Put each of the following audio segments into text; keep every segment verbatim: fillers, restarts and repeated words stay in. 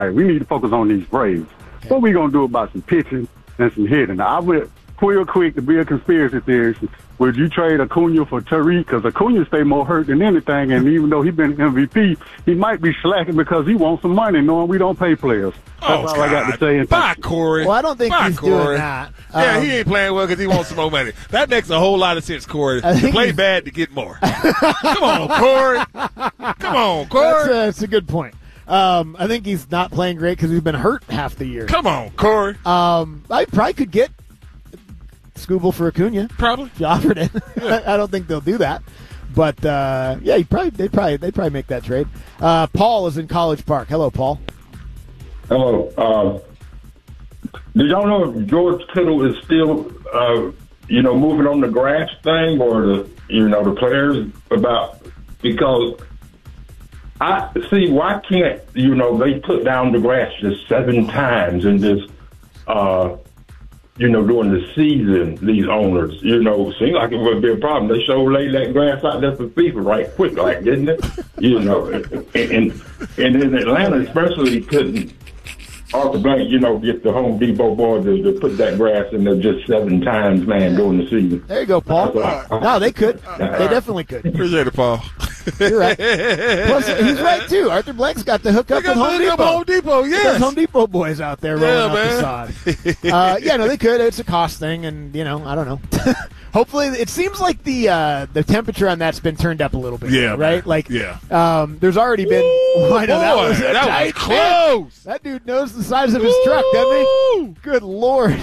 we need to focus on these Braves. Okay. What we going to do about some pitching and some hitting? Now, I would real quick to be a conspiracy theorist. Would you trade Acuna for Tariq? Because Acuna stay more hurt than anything, and even though he's been M V P, he might be slacking because he wants some money, knowing we don't pay players. That's oh, all God. I got to say. Bye, Corey. Well, I don't think Bye, he's Corey. doing that. Yeah, um, he ain't playing well because he wants some more money. That makes a whole lot of sense, Corey. To play bad to get more. Come on, Corey. Come on, Corey. That's, uh, that's a good point. Um, I think he's not playing great because he's been hurt half the year. Come on, Corey. Um, I probably could get Scooble for Acuna. Probably. If you offered it. Yeah. I don't think they'll do that. But, uh, yeah, he probably, they probably they probably make that trade. Uh, Paul is in College Park. Hello, Paul. Hello. Uh, do y'all know if George Kittle is still, uh, you know, moving on the grass thing or the, you know, the players about, because I see why can't, you know, they put down the grass just seven times and just, uh, you know, during the season, these owners, you know, seem like it would be a problem. They sure laid that grass out there for FIFA right quick, like, didn't it? You know, and, and, and in Atlanta especially couldn't Arthur Blank, you know, get the Home Depot boys to, to put that grass in there just seven times, man, during the season. There you go, Paul. No, they could. They definitely could. Appreciate it, Paul. You're right. Plus, he's right, too. Arthur Blank's got the hook up with Home Depot. Home Depot, yes. There's Home Depot boys out there rolling yeah, up man. the sod. Uh, yeah, no, they could. It's a cost thing, and, you know, I don't know. Hopefully, it seems like the uh, the temperature on that's been turned up a little bit. Yeah, right? man. Like, yeah. Um, there's already been. Ooh, I know, that boy, was, a that tight was close. Fit. That dude knows the size of his Ooh. truck, doesn't he? Good Lord.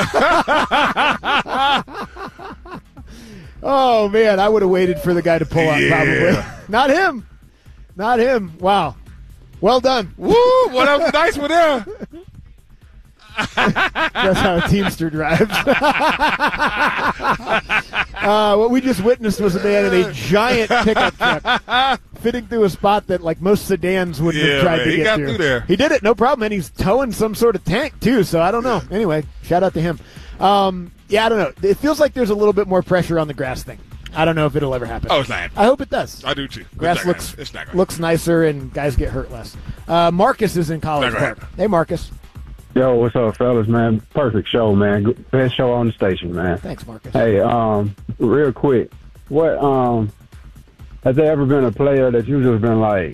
Oh, man, I would have waited for the guy to pull out, yeah. probably. Not him. Not him. Wow. Well done. Woo! Well, that was a nice one there. That's how a Teamster drives. uh, what we just witnessed was a man in a giant pickup truck fitting through a spot that, like, most sedans wouldn't yeah, have tried man, to he get got through. through there. He did it, no problem, and he's towing some sort of tank, too, so I don't know. Anyway, shout out to him. Um, yeah, I don't know. It feels like there's a little bit more pressure on the grass thing. I don't know if it'll ever happen. Oh, it's not. I hope it does. I do, too. Grass looks looks nicer, and guys get hurt less. Uh, Marcus is in College Park. Hey, Marcus. Yo, what's up, fellas, man? Perfect show, man. Best show on the station, man. Thanks, Marcus. Hey, um, real quick, what, um, has there ever been a player that you just been like,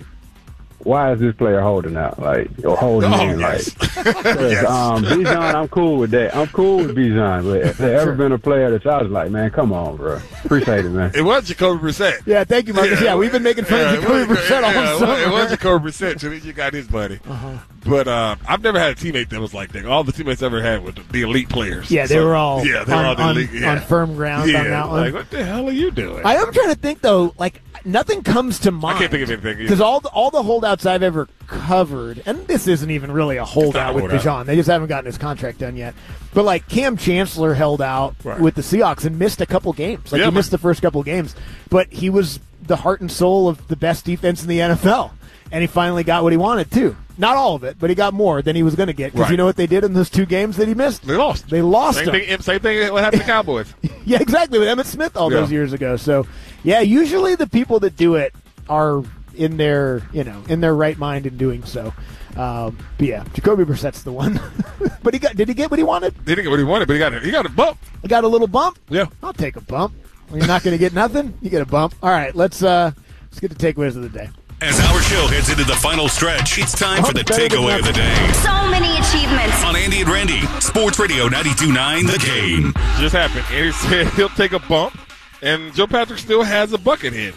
why is this player holding out? Like, or holding oh, in? Yes. Like, yes. um, Bijan, I'm cool with that. I'm cool with Bijan, but has there ever been a player that I was like, man, come on, bro. Appreciate it, man. It was Jacoby Brissett. Yeah, thank you, Marcus. Yeah, yeah we've been making fun yeah, of Jacoby was, Brissett yeah, all summer. It was Jacoby Brissett, so you got his buddy. Uh-huh. But uh, I've never had a teammate that was like that. All the teammates I ever had were the elite players. Yeah, they so, were all yeah, they on, were all the on, elite, yeah. on firm ground yeah, on that one. Like, what the hell are you doing? I am trying to think, though, like, nothing comes to mind. I can't think of anything. Because all the, all the holdouts I've ever covered, and this isn't even really a holdout with Bijan. They just haven't gotten his contract done yet. But, like, Cam Chancellor held out right. with the Seahawks and missed a couple games. Like, yeah, he missed the first couple games. But he was the heart and soul of the best defense in the N F L. And he finally got what he wanted, too. Not all of it, but he got more than he was going to get. Because right. you know what they did in those two games that he missed? They lost. They lost same him. Thing, same thing what happened to Cowboys. Yeah, exactly, with Emmitt Smith all yeah. those years ago. So, yeah, usually the people that do it are in their, you know, in their right mind in doing so. Um, but, yeah, Jacoby Brissett's the one. But he got did he get what he wanted? He didn't get what he wanted, but he got a, he got a bump. He got a little bump? Yeah. I'll take a bump. Well, you're not going to get nothing? You get a bump. All right, let's, uh, let's get the takeaways of the day. As our show heads into the final stretch, it's time for the takeaway of the day. So many achievements. On Andy and Randy, Sports Radio ninety-two point nine The Game. Just happened. Andy said he'll take a bump, and Joe Patrick still has a bucket head.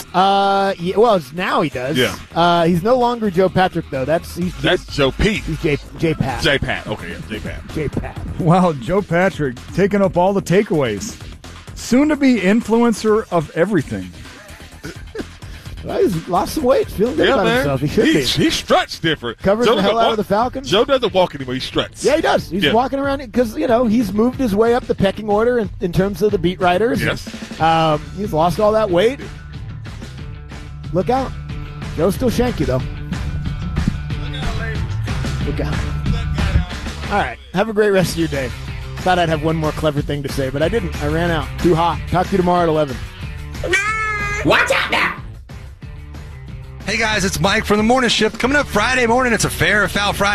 Uh, yeah, well, now he does. Yeah. Uh, he's no longer Joe Patrick, though. That's he's That's Joe Pete. He's J, J Pat. J Pat. Okay, yeah, J Pat. J Pat. Wow, Joe Patrick taking up all the takeaways. Soon to be influencer of everything. Well, he's lost some weight. Feeling good yeah, about man. himself. He should he, be. He struts different. Covers Joe the hell walk, out of the Falcons. Joe doesn't walk anymore. He struts. Yeah, he does. He's yeah. walking around because, you know, he's moved his way up the pecking order in, in terms of the beat writers. Yes. Um, he's lost all that weight. Look out. Joe's still shanky, though. Look out, lady. Look out. All right. Have a great rest of your day. Thought I'd have one more clever thing to say, but I didn't. I ran out. Too hot. Talk to you tomorrow at eleven. Watch out now. Hey guys, it's Mike from the Morning Shift. Coming up Friday morning, it's a Fair or Foul Friday.